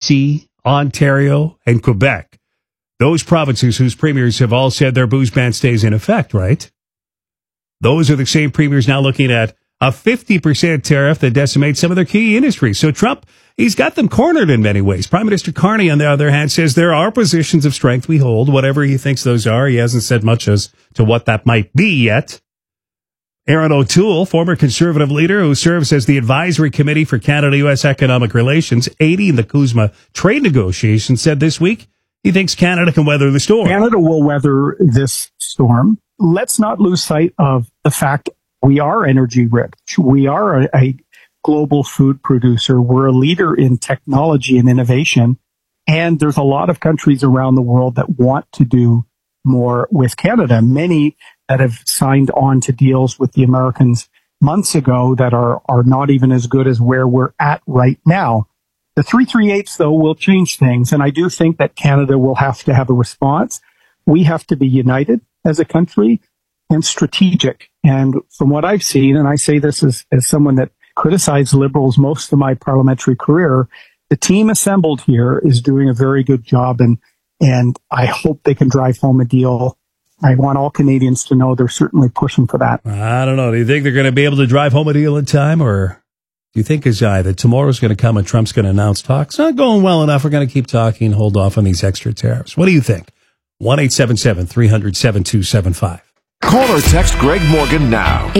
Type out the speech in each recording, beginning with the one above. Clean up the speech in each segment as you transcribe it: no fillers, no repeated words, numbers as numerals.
BC, Ontario, and Quebec. Those provinces whose premiers have all said their booze ban stays in effect, right? Those are the same premiers now looking at a 50% tariff that decimates some of their key industries. So Trump, he's got them cornered in many ways. Prime Minister Carney, on the other hand, says there are positions of strength we hold, whatever he thinks those are. He hasn't said much as to what that might be yet. Aaron O'Toole, former Conservative leader who serves as the advisory committee for Canada-U.S. economic relations, aiding the CUSMA trade negotiations, said this week he thinks Canada can weather the storm. Canada will weather this storm. Let's not lose sight of the fact we are energy rich. We are a global food producer. We're a leader in technology and innovation. And there's a lot of countries around the world that want to do more with Canada. Many that have signed on to deals with the Americans months ago that are not even as good as where we're at right now. The 338s, though, will change things. And I do think that Canada will have to have a response. We have to be united as a country and strategic. And from what I've seen, and I say this as someone that criticized Liberals most of my parliamentary career, the team assembled here is doing a very good job. And I hope they can drive home a deal. I want all Canadians to know they're certainly pushing for that. I don't know. Do you think they're going to be able to drive home a deal in time, or do you think, Ajay, that tomorrow's going to come and Trump's going to announce talks not going well enough, we're going to keep talking, hold off on these extra tariffs? What do you think? 1-877-300-7275. Call or text Greg Morgan now.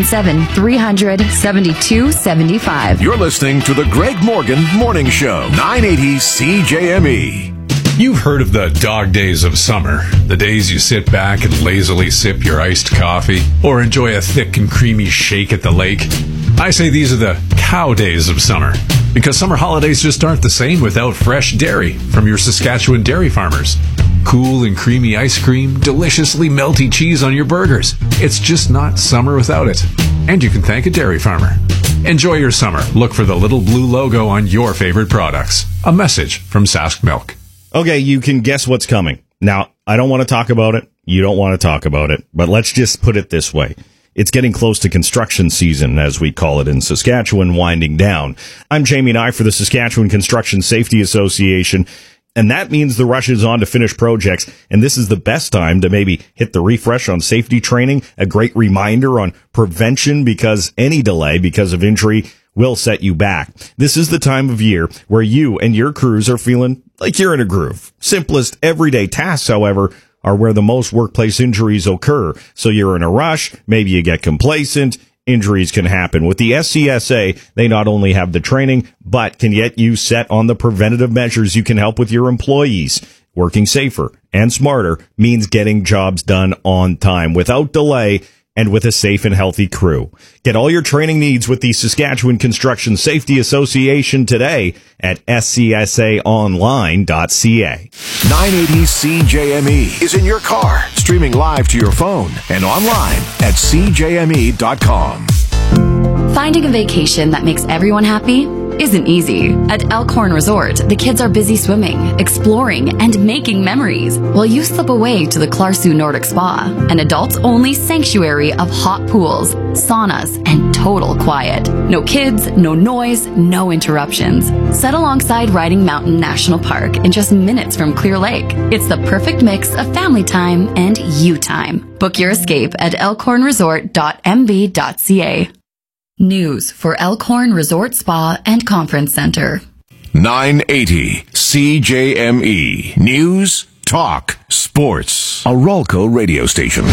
877-300-7275. You're listening to the Greg Morgan Morning Show, 980 CJME. You've heard of the dog days of summer, the days you sit back and lazily sip your iced coffee or enjoy a thick and creamy shake at the lake. I say these are the cow days of summer, because summer holidays just aren't the same without fresh dairy from your Saskatchewan dairy farmers. Cool and creamy ice cream, deliciously melty cheese on your burgers. It's just not summer without it. And you can thank a dairy farmer. Enjoy your summer. Look for the little blue logo on your favorite products. A message from Sask Milk. Okay, you can guess what's coming. Now, I don't want to talk about it. You don't want to talk about it. But let's just put it this way. It's getting close to construction season, as we call it in Saskatchewan, winding down. I'm Jamie Nye for the Saskatchewan Construction Safety Association. And that means the rush is on to finish projects, and this is the best time to maybe hit the refresh on safety training, a great reminder on prevention, because any delay because of injury will set you back. This is the time of year where you and your crews are feeling like you're in a groove. Simplest everyday tasks, however, are where the most workplace injuries occur. So you're in a rush, maybe you get complacent, injuries can happen. With the SCSA, they not only have the training, but can get you set on the preventative measures you can help with your employees. Working safer and smarter means getting jobs done on time, without delay, and with a safe and healthy crew. Get all your training needs with the Saskatchewan Construction Safety Association today at scsaonline.ca. 980 CJME is in your car, streaming live to your phone and online at cjme.com. Finding a vacation that makes everyone happy isn't easy. At Elkhorn Resort, the kids are busy swimming, exploring, and making memories, while you slip away to the Clarsu Nordic Spa, an adults-only sanctuary of hot pools, saunas, and total quiet. No kids, no noise, no interruptions. Set alongside Riding Mountain National Park in just minutes from Clear Lake. It's the perfect mix of family time and you time. Book your escape at elkhornresort.mb.ca. News for Elkhorn Resort Spa and Conference Center. 980 CJME. News, talk, sports. A Rolco radio station.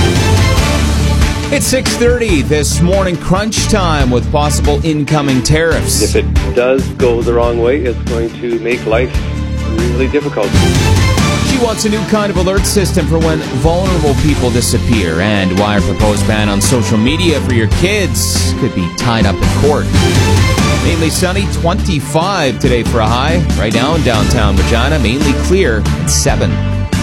It's 6:30 this morning, crunch time with possible incoming tariffs. If it does go the wrong way, it's going to make life really difficult. She wants a new kind of alert system for when vulnerable people disappear, and why a proposed ban on social media for your kids could be tied up in court. Mainly sunny, 25 today for a high. Right now in downtown Regina, mainly clear at 7.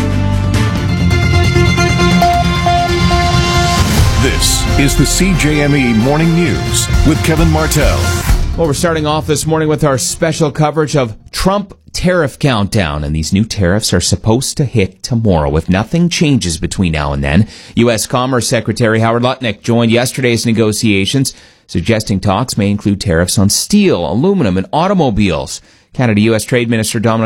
This is the CJME Morning News with Kevin Martell. Well, we're starting off this morning with our special coverage of Trump tariff countdown, and these new tariffs are supposed to hit tomorrow if nothing changes between now and then. U.S. Commerce Secretary Howard Lutnick joined yesterday's negotiations, suggesting talks may include tariffs on steel, aluminum, and automobiles. Canada-U.S. Trade Minister Dominic